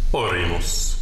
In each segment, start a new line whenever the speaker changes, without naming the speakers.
Oremus.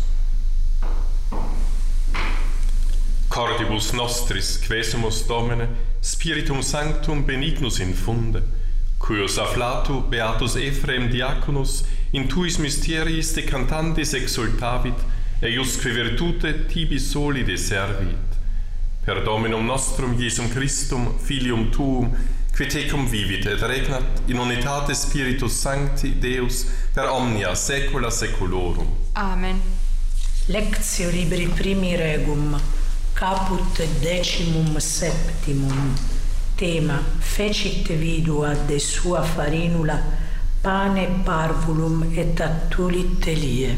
Cordibus nostris, quesumus Domine, Spiritum Sanctum benignus infunde, cuius afflatu beatus Ephrem diaconus in tuis mysteriis decantantis exultavit, eiusque virtute tibi soli deservit. Per Dominum nostrum Iesum Christum, Filium Tuum, qui tecum vivit et regnat in unitate Spiritus Sancti Deus per omnia saecula saeculorum.
Amen.
Lectio libri primi regum, caput 17. Tema: fecit vidua de sua farinula pane parvulum et attulit Elie.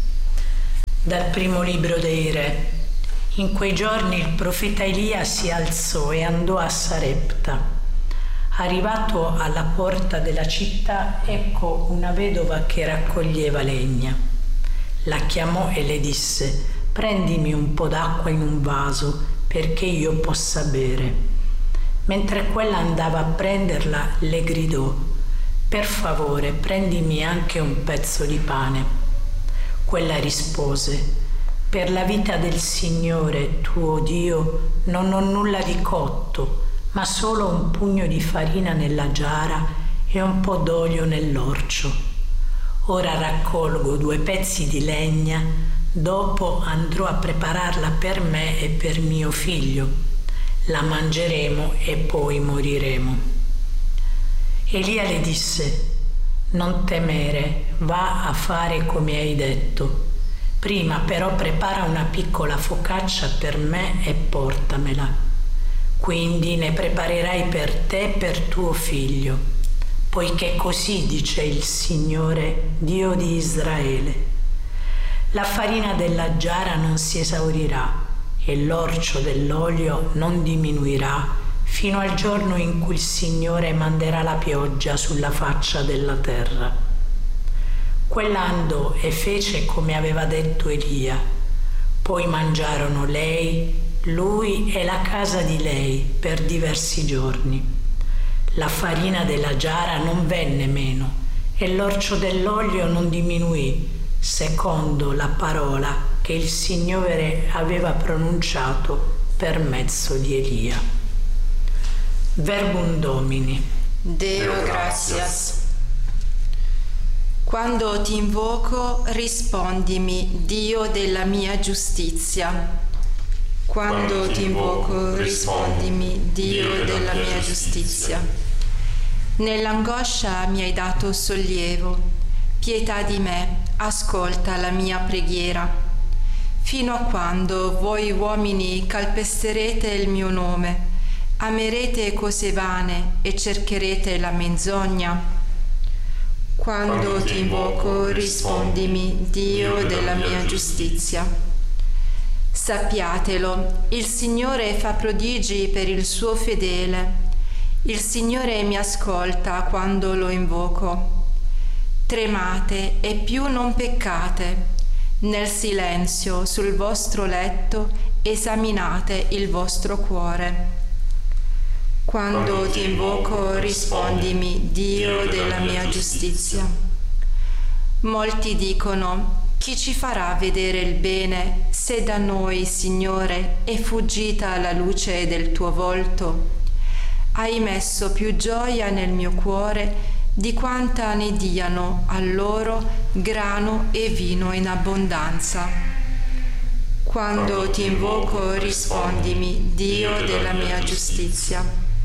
Dal primo libro dei Re. In quei giorni il profeta Elia si alzò e andò a Sarepta. Arrivato alla porta della città, ecco una vedova che raccoglieva legna. La chiamò e le disse: «Prendimi un po' d'acqua in un vaso perché io possa bere». Mentre quella andava a prenderla, le gridò: «Per favore, prendimi anche un pezzo di pane». Quella rispose: «Per la vita del Signore tuo Dio non ho nulla di cotto, ma solo un pugno di farina nella giara e un po' d'olio nell'orcio. Ora raccolgo 2 pezzi di legna, dopo andrò a prepararla per me e per mio figlio. La mangeremo e poi moriremo». Elia le disse: «Non temere, va a fare come hai detto. Prima però prepara una piccola focaccia per me e portamela. Quindi ne preparerai per te e per tuo figlio, poiché così dice il Signore, Dio di Israele: la farina della giara non si esaurirà e l'orcio dell'olio non diminuirà fino al giorno in cui il Signore manderà la pioggia sulla faccia della terra». Quella andò e fece come aveva detto Elia. Poi mangiarono lei, lui e la casa di lei per diversi giorni. La farina della giara non venne meno e l'orcio dell'olio non diminuì, secondo la parola che il Signore aveva pronunciato per mezzo di Elia. Verbum Domini.
Deo gratias. Quando ti invoco, rispondimi, Dio della mia giustizia. Quando ti invoco, rispondimi, Dio della mia giustizia. Nell'angoscia mi hai dato sollievo. Pietà di me, ascolta la mia preghiera. Fino a quando voi uomini calpesterete il mio nome, amerete cose vane e cercherete la menzogna? Quando ti invoco, rispondimi, Dio della mia giustizia. Sappiatelo, il Signore fa prodigi per il suo fedele. Il Signore mi ascolta quando lo invoco. Tremate e più non peccate. Nel silenzio sul vostro letto esaminate il vostro cuore. Quando ti invoco, rispondimi, Dio della mia giustizia. Molti dicono: chi ci farà vedere il bene se da noi, Signore, è fuggita la luce del tuo volto? Hai messo più gioia nel mio cuore di quanta ne diano a loro grano e vino in abbondanza. Quando ti invoco, rispondimi, Dio della mia giustizia.